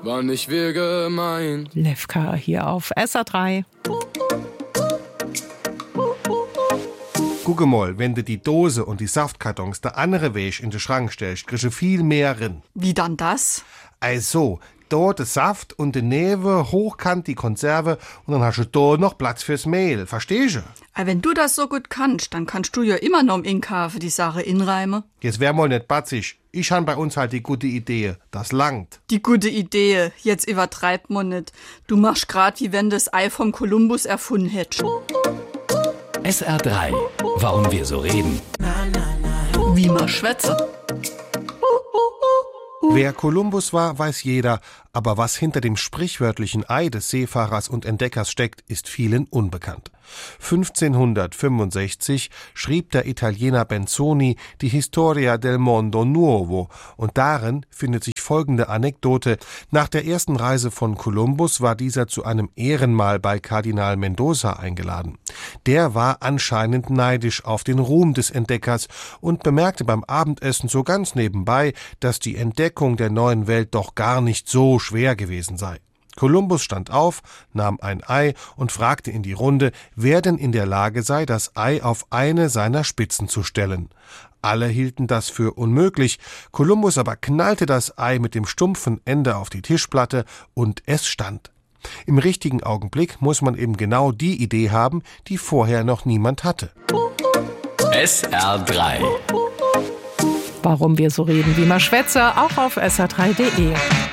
war nicht wir gemeint. Lefka hier auf SR3. Gucke mal, wenn du die Dose und die Saftkartons der andere Weg in den Schrank stellst, kriegst du viel mehr rein. Wie dann das? Also, da der Saft und die Neve, hochkant die Konserve und dann hast du da noch Platz fürs Mehl. Verstehst du? Aber wenn du das so gut kannst, dann kannst du ja immer noch im Inkhafen die Sache inreimen. Jetzt wär mal nicht batzig. Ich han bei uns halt die gute Idee. Das langt. Die gute Idee, jetzt übertreibt man nicht. Du machst grad, wie wenn du das Ei vom Kolumbus erfunden hättest. SR3. Warum wir so reden. Wie man schwätze. Wer Kolumbus war, weiß jeder, aber was hinter dem sprichwörtlichen Ei des Seefahrers und Entdeckers steckt, ist vielen unbekannt. 1565 schrieb der Italiener Benzoni die Historia del Mondo Nuovo und darin findet sich folgende Anekdote. Nach der ersten Reise von Kolumbus war dieser zu einem Ehrenmahl bei Kardinal Mendoza eingeladen. Der war anscheinend neidisch auf den Ruhm des Entdeckers und bemerkte beim Abendessen so ganz nebenbei, dass die Entdeckung der neuen Welt doch gar nicht so schwer gewesen sei. Kolumbus stand auf, nahm ein Ei und fragte in die Runde, wer denn in der Lage sei, das Ei auf eine seiner Spitzen zu stellen. Alle hielten das für unmöglich. Kolumbus aber knallte das Ei mit dem stumpfen Ende auf die Tischplatte und es stand. Im richtigen Augenblick muss man eben genau die Idee haben, die vorher noch niemand hatte. SR3. Warum wir so reden, wie man schwätze, auch auf sr3.de.